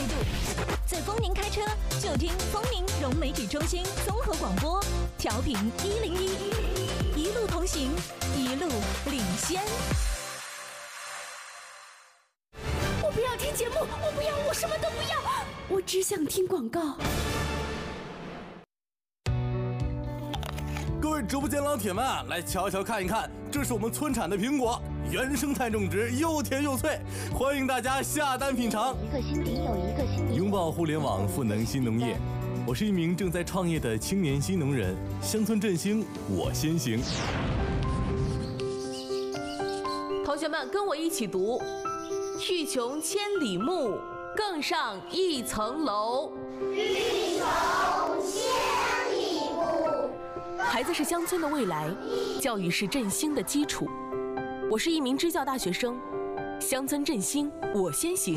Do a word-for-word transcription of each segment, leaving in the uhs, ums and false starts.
度。在丰宁开车就听丰宁融媒体中心综合广播，调频一零一，一路同行，一路领先。 我不要听节目，我不要，我什么都不要，我只想听广告。 各位直播间老铁们，来瞧瞧看一看，这是我们村产的苹果，原生态种植，又甜又脆，欢迎大家下单品尝。 一个心底有一个心底。 拥抱互联网，赋能新农业。我是一名正在创业的青年新农人，乡村振兴，我先行。 同学们，跟我一起读：欲穷千里目，更上一层楼。 欲穷千里目。 孩子是乡村的未来，教育是振兴的基础。我是一名支教大学生，乡村振兴，我先行。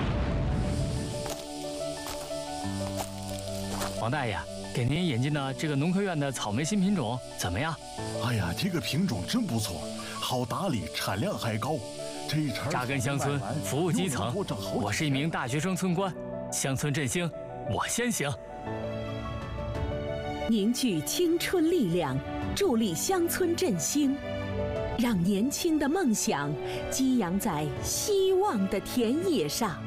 王大爷，给您引进的这个农科院的草莓新品种怎么样？ 哎呀，这个品种真不错，好打理，产量还高。这一茬扎根乡村，服务基层。我是一名大学生村官，乡村振兴，我先行。 凝聚青春力量，助力乡村振兴，让年轻的梦想激扬在希望的田野上。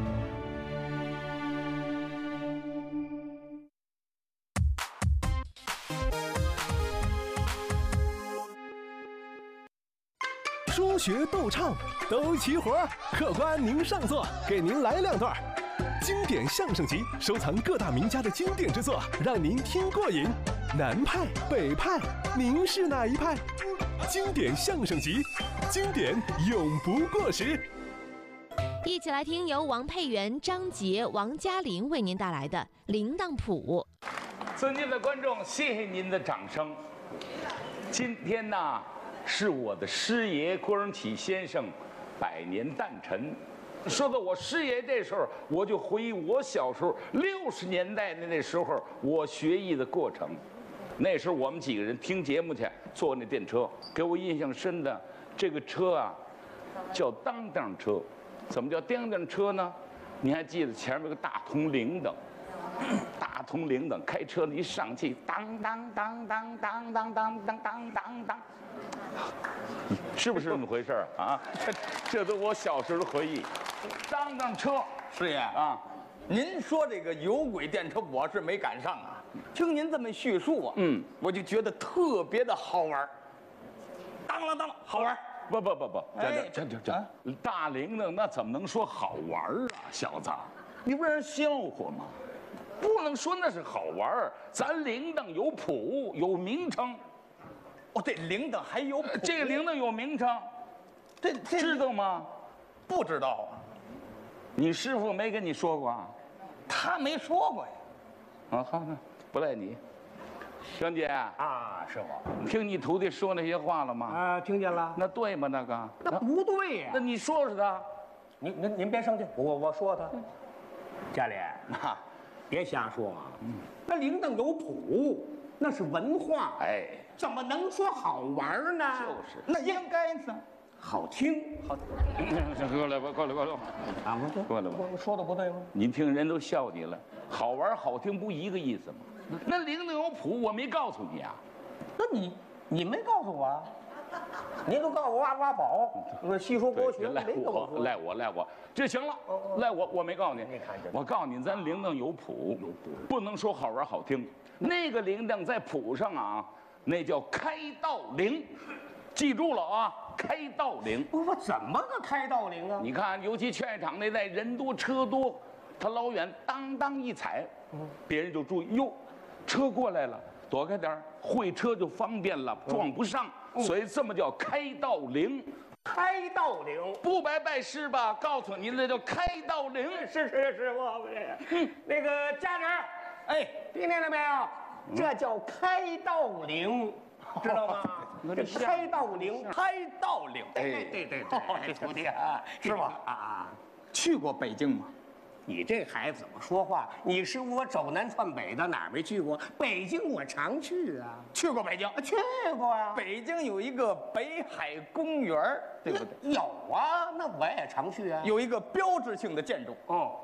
说学逗唱都齐活，客官您上座，给您来两段。经典相声集，收藏各大名家的经典之作，让您听过瘾。南派、北派，您是哪一派？经典相声集，经典永不过时。 一起来听由王佩元、张杰、王嘉玲为您带来的《铃铛谱》。 尊敬的观众，谢谢您的掌声。今天呢，是我的师爷郭荣启先生百年诞辰。说到我师爷这时候，我就回忆我小时候六十年代的那时候我学艺的过程。那时候我们几个人听节目去，坐那电车，给我印象深的这个车啊，叫当当车。怎么叫当当车呢？你还记得前面有个大铜铃铛，大铜铃铛，开车的一上气，当当当当当当当当当当当，是不是这么回事啊？这这都我小时候的回忆。当当车， 师爷啊，您说这个有轨电车，我是没赶上啊。听您这么叙述啊，嗯，我就觉得特别的好玩。当啷当啷，好玩。 不不不不，这这这这大铃铛那怎么能说好玩啊，小子，你不让人笑话吗？不能说那是好玩，咱铃铛有谱有名称。 哦，这铃铛还有谱， 这个铃铛有名称， 这这知道吗？ 不知道啊。 你师傅没跟你说过啊？ 他没说过呀。 啊，好，那不赖你。张姐啊，师傅， 听你徒弟说那些话了吗？ 啊，听见了。 那对吗？那个？ 那不对呀。 那你说说他。 您您您别生气，我我说他。家里啊，别瞎说啊。嗯。那铃铛有谱，那是文化。 哎， 怎么能说好玩呢？ 就是。 那应该是好听。好。 过来吧，过来过来吧。 啊，我过来吧。 我说的不对吗？ 您听人都笑你了，好玩好听不一个意思吗？那铃铛有谱，我没告诉你啊。 那你你没告诉我啊？您都告诉我挖挖宝，细说国学， 赖我赖我赖我，这行了，赖我我没告诉你。 你看这， 我告诉你，咱铃铛有谱，有谱，不能说好玩好听。那个铃铛在谱上啊，那叫开道铃，记住了啊，开道铃。 我怎么个开道铃啊？ 你看，尤其劝业场那带人多车多，他老远当当一踩，别人就注意哟。车过来了，躲开点儿，会车就方便了，撞不上，所以这么叫开道铃。 开道铃不白拜师吧？告诉您，那叫开道铃。 是是是，我嗯，那个家人，哎，听见了没有？这叫开道铃，知道吗？这开道铃， 开道铃。 哎，对对对，徒弟啊， 师傅啊，去过北京吗？ 你这孩子怎么说话？你是我走南窜北的，哪儿没去过？北京我常去啊， 去过北京， 去过呀、啊。 北京有一个北海公园，对不对？ 有啊，那我也常去啊。 有一个标志性的建筑，哦，